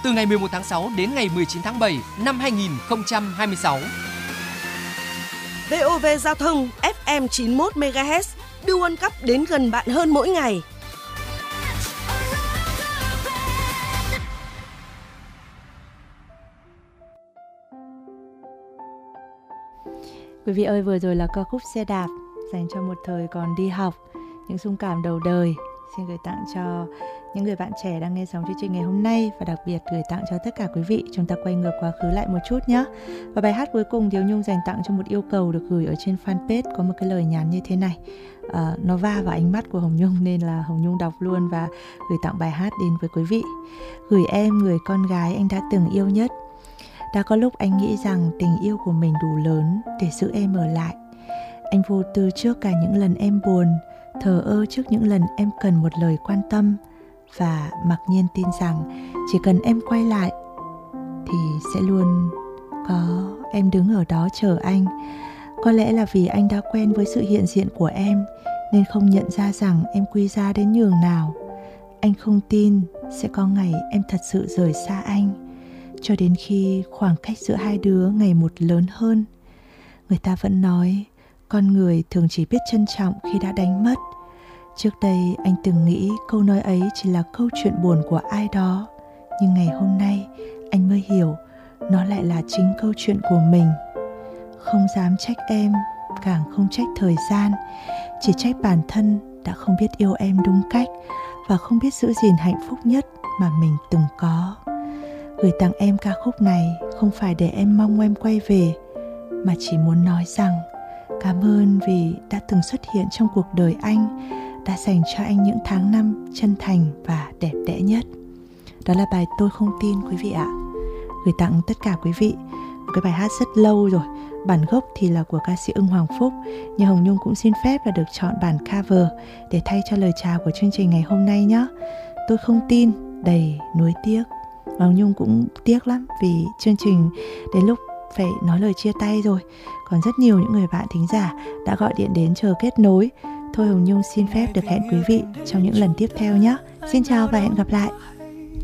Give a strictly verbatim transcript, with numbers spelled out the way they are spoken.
từ ngày mười một tháng sáu đến ngày mười chín tháng bảy năm hai nghìn không trăm hai mươi sáu. vê o vê Giao thông ép em chín mươi mốt mê ga héc đưa World Cup đến gần bạn hơn mỗi ngày. Quý vị ơi, vừa rồi là ca khúc Xe đạp dành cho một thời còn đi học, những xung cảm đầu đời. Xin gửi tặng cho những người bạn trẻ đang nghe sóng chương trình ngày hôm nay, và đặc biệt gửi tặng cho tất cả quý vị. Chúng ta quay ngược quá khứ lại một chút nhé. Và bài hát cuối cùng thì Nhung dành tặng cho một yêu cầu được gửi ở trên fanpage, có một cái lời nhắn như thế này. À, nó va vào ánh mắt của Hồng Nhung nên là Hồng Nhung đọc luôn và gửi tặng bài hát đến với quý vị. Gửi em, người con gái anh đã từng yêu nhất. Đã có lúc anh nghĩ rằng tình yêu của mình đủ lớn để giữ em ở lại. Anh vô tư trước cả những lần em buồn, thờ ơ trước những lần em cần một lời quan tâm, và mặc nhiên tin rằng chỉ cần em quay lại thì sẽ luôn có em đứng ở đó chờ anh. Có lẽ là vì anh đã quen với sự hiện diện của em nên không nhận ra rằng em quý giá đến nhường nào. Anh không tin sẽ có ngày em thật sự rời xa anh, cho đến khi khoảng cách giữa hai đứa ngày một lớn hơn. Người ta vẫn nói con người thường chỉ biết trân trọng khi đã đánh mất. Trước đây anh từng nghĩ câu nói ấy chỉ là câu chuyện buồn của ai đó, nhưng ngày hôm nay anh mới hiểu nó lại là chính câu chuyện của mình. Không dám trách em, càng không trách thời gian, chỉ trách bản thân đã không biết yêu em đúng cách và không biết giữ gìn hạnh phúc nhất mà mình từng có. Gửi tặng em ca khúc này không phải để em mong em quay về, mà chỉ muốn nói rằng cảm ơn vì đã từng xuất hiện trong cuộc đời anh, đã dành cho anh những tháng năm chân thành và đẹp đẽ nhất. Đó là bài Tôi Không Tin quý vị ạ. Gửi tặng tất cả quý vị. Một cái bài hát rất lâu rồi, bản gốc thì là của ca sĩ Ưng Hoàng Phúc, nhưng Hồng Nhung cũng xin phép là được chọn bản cover để thay cho lời chào của chương trình ngày hôm nay nhé. Tôi không tin, đầy nuối tiếc. Hồng Nhung cũng tiếc lắm vì chương trình đến lúc phải nói lời chia tay rồi. Còn rất nhiều những người bạn thính giả đã gọi điện đến chờ kết nối. Thôi Hồng Nhung xin phép được hẹn quý vị trong những lần tiếp theo nhé. Xin chào và hẹn gặp lại.